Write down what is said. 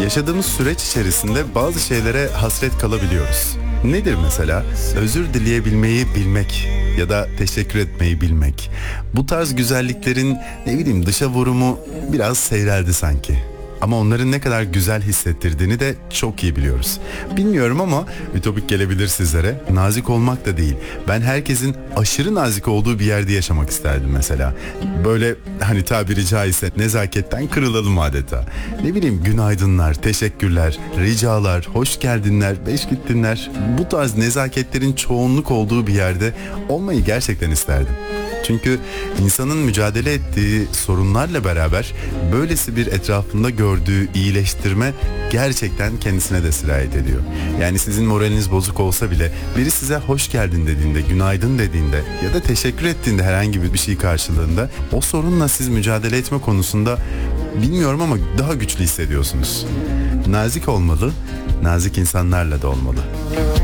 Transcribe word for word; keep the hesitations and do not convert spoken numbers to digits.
Yaşadığımız süreç içerisinde bazı şeylere hasret kalabiliyoruz. Nedir mesela? Özür dileyebilmeyi bilmek ya da teşekkür etmeyi bilmek. Bu tarz güzelliklerin ne bileyim dışa vurumu biraz seyreldi sanki. Ama onların ne kadar güzel hissettirdiğini de çok iyi biliyoruz. Bilmiyorum ama ütopik gelebilir sizlere. Nazik olmak da değil. Ben herkesin aşırı nazik olduğu bir yerde yaşamak isterdim mesela. Böyle hani tabiri caizse nezaketten kırılalım adeta. Ne bileyim günaydınlar, teşekkürler, ricalar, hoş geldinler, beş gittinler. Bu tarz nezaketlerin çoğunluk olduğu bir yerde olmayı gerçekten isterdim. Çünkü insanın mücadele ettiği sorunlarla beraber böylesi bir etrafında gördüğü iyileştirme gerçekten kendisine de sirayet ediyor. Yani sizin moraliniz bozuk olsa bile biri size hoş geldin dediğinde, günaydın dediğinde ya da teşekkür ettiğinde herhangi bir şey karşılığında o sorunla siz mücadele etme konusunda bilmiyorum ama daha güçlü hissediyorsunuz. Nazik olmalı, nazik insanlarla da olmalı.